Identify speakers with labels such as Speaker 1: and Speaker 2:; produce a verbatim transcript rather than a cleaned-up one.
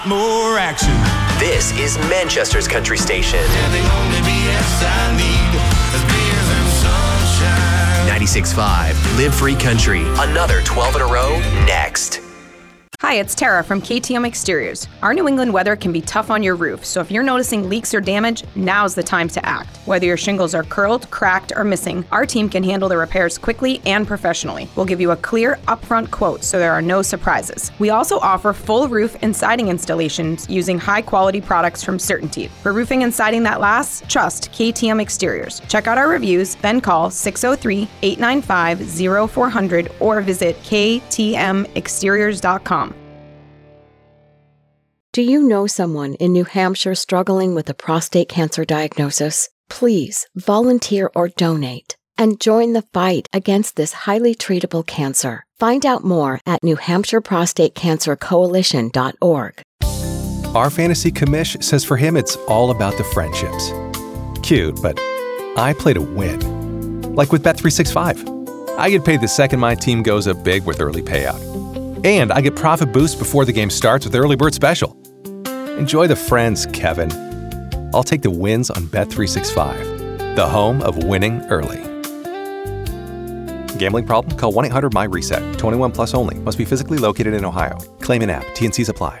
Speaker 1: More action.
Speaker 2: This is Manchester's country station. ninety-six point five, Live Free Country. Another twelve in a row, next.
Speaker 3: Hi, it's Tara from K T M Exteriors. Our New England weather can be tough on your roof, so if you're noticing leaks or damage, now's the time to act. Whether your shingles are curled, cracked, or missing, our team can handle the repairs quickly and professionally. We'll give you a clear, upfront quote so there are no surprises. We also offer full roof and siding installations using high-quality products from CertainTeed. For roofing and siding that lasts, trust K T M Exteriors. Check out our reviews, then call six oh three, eight nine five, oh four hundred or visit k t m exteriors dot com.
Speaker 4: Do you know someone in New Hampshire struggling with a prostate cancer diagnosis? Please volunteer or donate and join the fight against this highly treatable cancer. Find out more at new hampshire prostate cancer coalition dot org.
Speaker 5: Our fantasy commish says for him it's all about the friendships. Cute, but I play to win. Like with Bet three sixty-five. I get paid the second my team goes up big with early payout. And I get profit boost before the game starts with Early Bird Special. Enjoy the friends, Kevin. I'll take the wins on Bet three sixty-five, the home of winning early. Gambling problem? Call one eight hundred M Y RESET. twenty-one plus only. Must be physically located in Ohio. Claim in app. T N Cs apply.